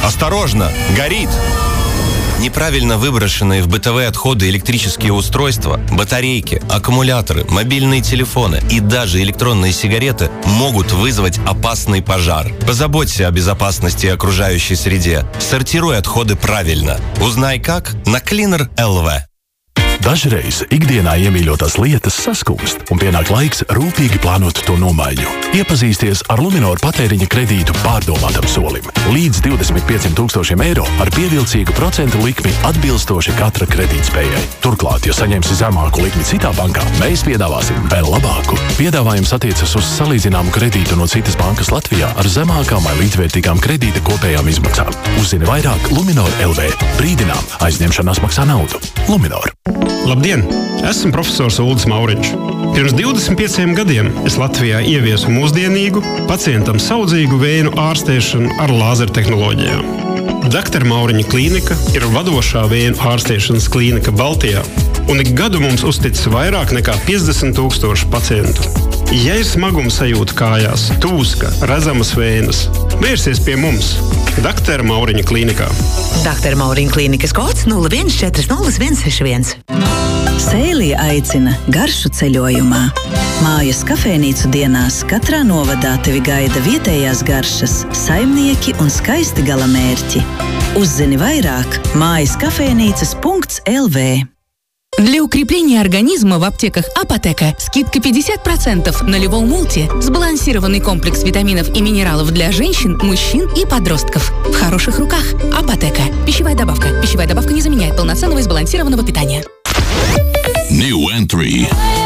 Осторожно, горит! Неправильно выброшенные в бытовые отходы электрические устройства, батарейки, аккумуляторы, мобильные телефоны и даже электронные сигареты могут вызвать опасный пожар. Позаботься о безопасности окружающей среде. Сортируй отходы правильно. Узнай как на Cleaner LV. Dažreiz ikdienā iemīļotās lietas saskūst, un pienāk laiks rūpīgi plānot to nomaiņu. Iepazīsties ar Luminor patēriņa kredītu pārdomātam solim. Līdz 25 000 eiro ar pievilcīgu procentu likmi atbilstoši katra kredītspējai. Turklāt, ja saņemsi zemāku likmi citā bankā, mēs piedāvāsim vēl labāku. Piedāvājums attiecas uz salīdzināmu kredītu no citas bankas Latvijā ar zemākām vai līdzvērtīgām kredīta kopējām izmaksām. Uzzini vairāk Luminor LV. Brīdinām, aizņemšanās maksā naudu. Luminor. Labdien! Esmu profesors Uldis Mauriņš. Pirms 25 gadiem es Latvijā ieviesu mūsdienīgu, pacientam saudzīgu vēju ārstēšanu ar lāzertehnoloģijām. Dr. Mauriņa klīnika ir vadošā vēju ārstēšanas klīnika Baltijā, un ik gadu mums uzticas vairāk nekā 50 000 pacientu. Ja ir smaguma sajūta kājās, tūska, redzamas vējas, vērsies pie mums, Dr. Mauriņa klīnikā. Dr. Mauriņa klīnikas kods 0140161. Sēlija aicina garšu ceļojumā. Mājas kafejnīcu dienās katrā novadā tevi gaida vietējās garšas, saimnieki un skaisti galamērķi. Uzzini vairāk mājaskafejnīcas.lv. Для укрепления организма в аптеках Апотека скидка 50% на Livol Multi. Сбалансированный комплекс витаминов и минералов для женщин, мужчин и подростков. В хороших руках. Апотека. Пищевая добавка. Пищевая добавка не заменяет полноценного и сбалансированного питания. New entry.